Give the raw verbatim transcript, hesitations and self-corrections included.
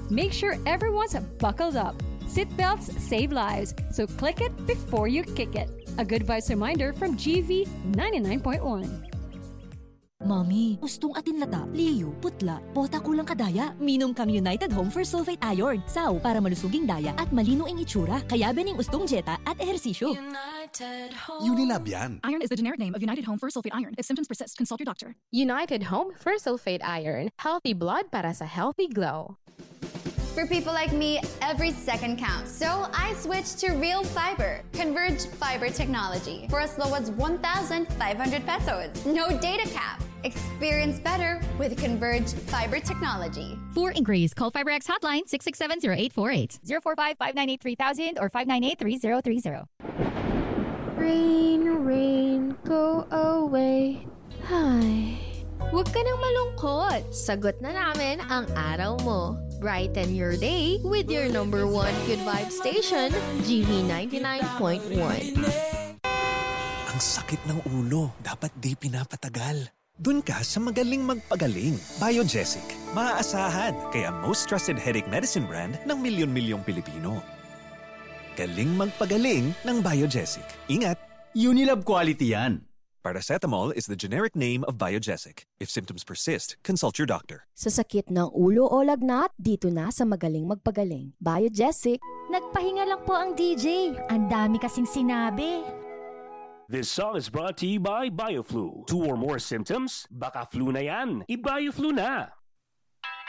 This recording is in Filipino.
make sure everyone's buckled up. Seatbelts save lives, so click it before you kick it. A good vibes reminder from G V ninety-nine point one. Mami, gustong atin lata, liyo, putla, bota kulang kadaya. Minom kang United Home for Sulfate Iron. Saw para malusuging daya at malino ang itsura. Kaya bening ustong jeta at ehersisyo. United Home. Unilab yan. Iron is the generic name of United Home for Sulfate Iron. If symptoms persist, consult your doctor. United Home for Sulfate Iron. Healthy blood para sa healthy glow. For people like me, every second counts. So I switched to Real Fiber, Converge Fiber technology for as low as one thousand five hundred pesos. No data cap. Experience better with Converge Fiber technology. For inquiries, call FiberX hotline six six seven zero eight four eight, zero four five five nine eight three thousand or five nine eight three zero three zero. Rain, rain, go away. Hi. Huwag ka nang malungkot. Sagot na namin ang araw mo. Brighten your day with your number one good vibe station, G V ninety-nine point one. Ang sakit ng ulo, dapat di pinapatagal. Dun ka sa magaling magpagaling. Biogesic. Maaasahan, kaya most trusted headache medicine brand ng milyon-milyong Pilipino. Galing magpagaling ng Biogesic. Ingat! Unilab quality yan. Paracetamol is the generic name of Biogesic. If symptoms persist, consult your doctor. Sa sakit ng ulo o lagnat, dito na sa magaling magpagaling. Biogesic. Nagpahinga lang po ang D J. Ang dami kasing sinabi. This song is brought to you by BioFlu. Two or more symptoms? Baka flu na yan. I-BioFlu na.